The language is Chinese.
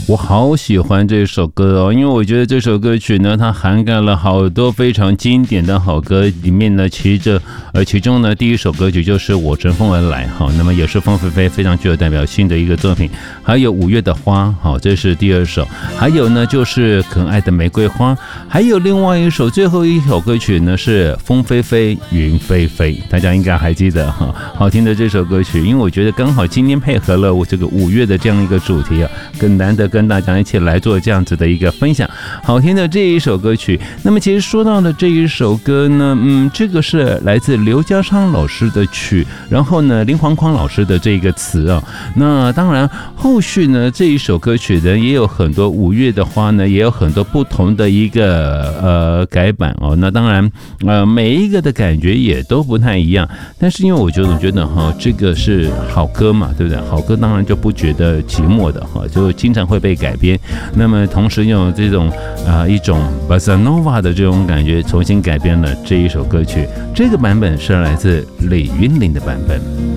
我好喜欢这首歌哦，因为我觉得这首歌曲呢，它涵盖了好多非常经典的好歌，里面呢，其中呢，第一首歌曲就是《我乘风而来》哈，那么也是凤飞飞非常具有代表性的一个作品，还有五月的花，好，这是第二首，还有呢就是可爱的玫瑰花，还有另外一首，最后一首歌曲呢是风飞飞云飞飞，大家应该还记得哈，好听的这首歌曲，因为我觉得刚好今天配合了我这个五月的这样一个主题啊，更难得跟大家一起来做这样子的一个分享，好听的这一首歌曲。那么其实说到的这一首歌呢，这个是来自刘家昌老师的曲，然后呢林煌匡老师的这个词啊。那当然后续呢这一首歌曲呢也有很多五月的花呢也有很多不同的一个改版哦。那当然每一个的感觉也都不太一样，但是因为我觉得哈这个是好歌嘛，对不对？好歌当然就不觉得寂寞的哈，就经常会被改编。那么同时用这种一种 bossa nova 的这种感觉重新改编了这一首歌曲，这个版本是来自李云林的版本。